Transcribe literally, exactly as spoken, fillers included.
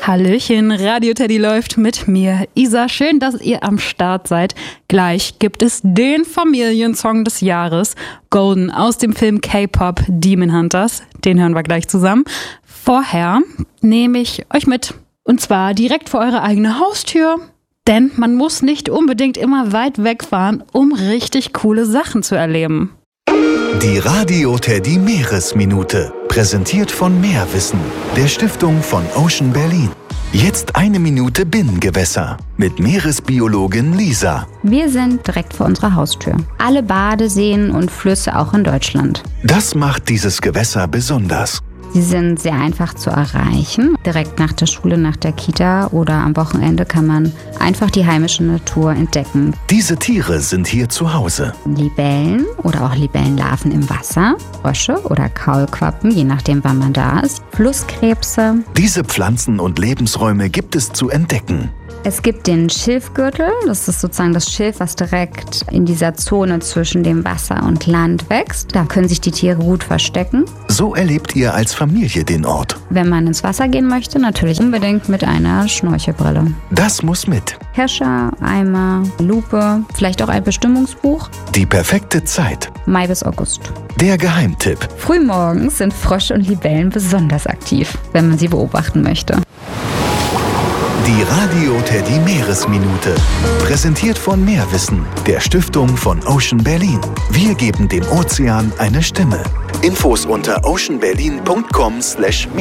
Hallöchen, Radio Teddy läuft mit mir, Isa. Schön, dass ihr am Start seid. Gleich gibt es den Familiensong des Jahres, Golden, aus dem Film K-Pop Demon Hunters. Den hören wir gleich zusammen. Vorher nehme ich euch mit. Und zwar direkt vor eure eigene Haustür. Denn man muss nicht unbedingt immer weit wegfahren, um richtig coole Sachen zu erleben. Die Radio Teddy Meeresminute, präsentiert von Meerwissen, der Stiftung von Ocean Berlin. Jetzt eine Minute Binnengewässer mit Meeresbiologin Lisa. Wir sind direkt vor unserer Haustür. Alle Badeseen und Flüsse auch in Deutschland. Das macht dieses Gewässer besonders. Sie sind sehr einfach zu erreichen. Direkt nach der Schule, nach der Kita oder am Wochenende kann man einfach die heimische Natur entdecken. Diese Tiere sind hier zu Hause. Libellen oder auch Libellenlarven im Wasser, Frösche oder Kaulquappen, je nachdem wann man da ist, Flusskrebse. Diese Pflanzen und Lebensräume gibt es zu entdecken. Es gibt den Schilfgürtel, das ist sozusagen das Schilf, was direkt in dieser Zone zwischen dem Wasser und Land wächst. Da können sich die Tiere gut verstecken. So erlebt ihr als Familie den Ort. Wenn man ins Wasser gehen möchte, natürlich unbedingt mit einer Schnorchelbrille. Das muss mit. Kescher, Eimer, Lupe, vielleicht auch ein Bestimmungsbuch. Die perfekte Zeit. Mai bis August. Der Geheimtipp. Frühmorgens sind Frösche und Libellen besonders aktiv, wenn man sie beobachten möchte. Die Radio Teddy Meeresminute, präsentiert von Meerwissen, der Stiftung von Ocean Berlin. Wir geben dem Ozean eine Stimme. Infos unter oceanberlin punkt com slash